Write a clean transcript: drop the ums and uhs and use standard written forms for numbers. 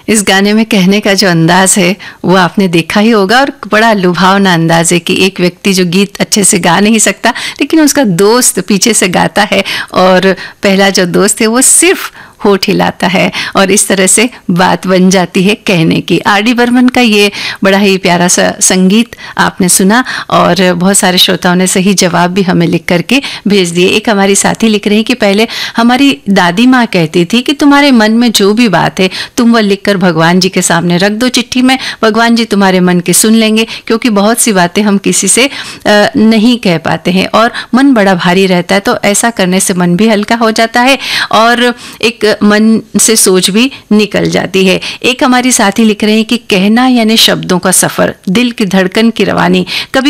इस गाने में कहने का जो अंदाज है वो आपने देखा ही होगा और बड़ा लुभावना अंदाज है कि एक व्यक्ति जो गीत अच्छे से गा नहीं सकता लेकिन उसका दोस्त पीछे से गाता है और पहला जो दोस्त है वो सिर्फ होठ हिलाता है और इस तरह से बात बन जाती है कहने की। आर डी बर्मन का ये बड़ा ही प्यारा सा संगीत आपने सुना और बहुत सारे श्रोताओं ने सही जवाब भी हमें लिख करके भेज दिए। एक हमारी साथी लिख रही हैं कि पहले हमारी दादी माँ कहती थी कि तुम्हारे मन में जो भी बात है तुम वह लिख कर भगवान जी के सामने रख दो चिट्ठी में, भगवान जी तुम्हारे मन की सुन लेंगे, क्योंकि बहुत सी बातें हम किसी से नहीं कह पाते हैं और मन बड़ा भारी रहता है, तो ऐसा करने से मन भी हल्का हो जाता है और एक मन से सोच भी निकल जाती है। एक हमारी साथी लिख रहे हैं कि कहना यानी शब्दों का सफर, दिल की धड़कन की रवानी, कभी